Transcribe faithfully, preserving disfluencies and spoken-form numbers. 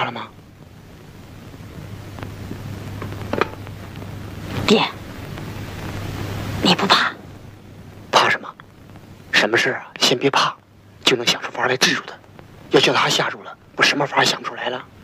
了吗？ 爹，你不怕？ 怕什么？什么事啊？先别怕，就能想出法来治住他。要叫他吓住了，我什么法想不出来了。